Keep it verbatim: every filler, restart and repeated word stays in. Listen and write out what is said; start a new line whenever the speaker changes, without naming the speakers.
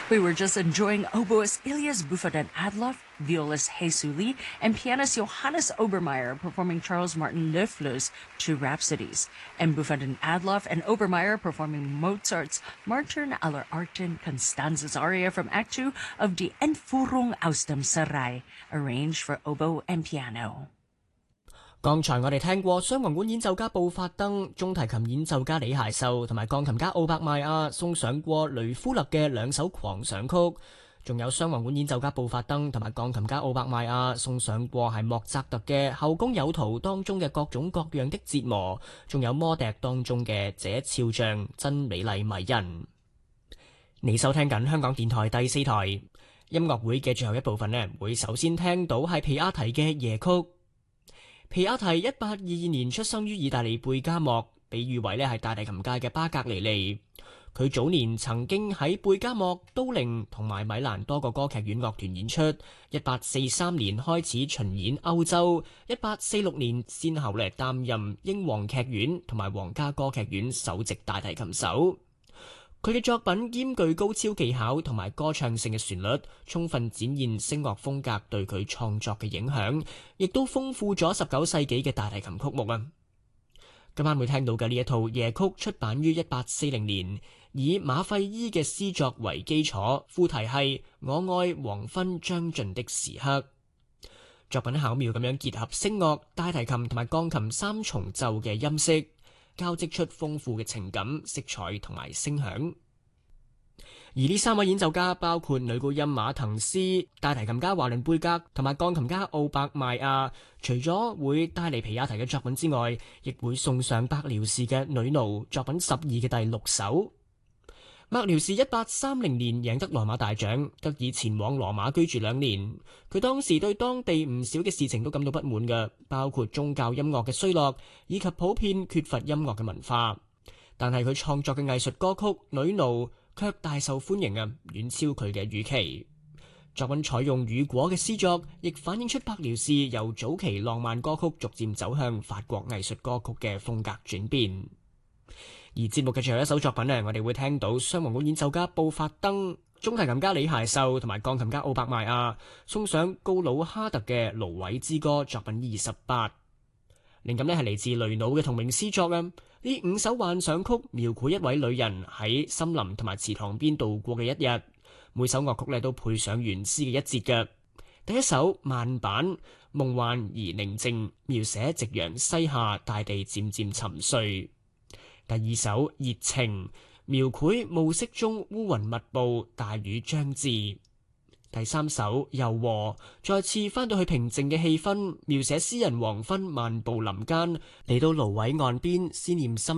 We were just enjoying oboist Elias Bufadan Adloff, violist Jesus Lee, and pianist Johannes Obermeier performing Charles Martin Löffler's two Rhapsodies, and Bufadan Adloff and Obermeier performing Mozart's Martin aller Arten Constanzas aria from Act two of Die Entführung aus dem Sarai, arranged for oboe and piano.
剛才我哋聽過雙簧管演奏家布法登、中提琴演奏家李械秀同埋鋼琴家奧伯邁亞送上過雷夫勒嘅兩首狂想曲，仲有雙簧管演奏家布法登同埋鋼琴家奧伯邁亞送上過係莫扎特嘅後宮有途當中嘅各種各樣的折磨，仲有魔笛當中嘅這肖像真美麗迷人。你收聽緊香港電台第四台音樂會嘅最後一部分呢，會首先聽到係皮亞提嘅夜曲。皮亞提一八二二年出生於意大利貝加莫，被譽為咧係大提琴界嘅巴格尼尼。佢早年曾經喺貝加莫、都靈同埋米蘭多個歌劇院樂團演出。一八四三年開始巡演歐洲，一八四六年先後咧擔任英皇劇院同埋皇家歌劇院首席大提琴手。佢嘅作品兼具高超技巧同埋歌唱性嘅旋律，充分展現聲樂風格對佢創作嘅影響，亦都豐富咗十九世紀嘅大提琴曲目啊！今晚會聽到嘅呢一套夜曲出版於一八四零年，以馬費伊嘅詩作為基礎，副題係我愛黃昏將盡的時刻。作品巧妙咁樣結合聲樂、大提琴同埋鋼琴三重奏嘅音色，交織出豐富嘅情感、色彩同埋聲響。而呢三位演奏家包括女高音馬滕斯、大提琴家華倫貝格同埋鋼琴家奧伯邁亞，除咗會帶嚟皮亞提嘅作品之外，亦會送上伯遼士嘅女奴作品十二嘅第六首。伯遼士一八三零年贏得羅馬大獎，得以前往羅馬居住兩年。佢當時對當地唔少嘅事情都感到不滿嘅，包括宗教音樂嘅衰落，以及普遍缺乏音樂嘅文化。但係佢創作嘅藝術歌曲《女奴》卻大受歡迎啊，遠超佢嘅預期。作品採用雨果嘅詩作，亦反映出伯遼士由早期浪漫歌曲逐漸走向法國藝術歌曲嘅風格轉變。而節目嘅最後一首作品呢，我哋會聽到雙簧管演奏家布法登、中提琴家李械秀同埋鋼琴家奧伯邁亞送上高魯哈特嘅《蘆葦之歌》作品二十八。靈感呢係嚟自雷努嘅同名詩作啊！呢五首幻想曲描繪一位女人喺森林同埋池塘邊度過嘅一日，每首樂曲呢都配上原詩嘅一節嘅。第一首慢板，夢幻而寧靜，描寫夕陽西下，大地漸漸沉睡。第二首熱情，描繪暮色中烏雲密布，大雨將至。第三首柔和，再次翻到去平靜嘅氣氛，描寫詩人黃昏漫步林間，嚟到蘆葦岸邊思念心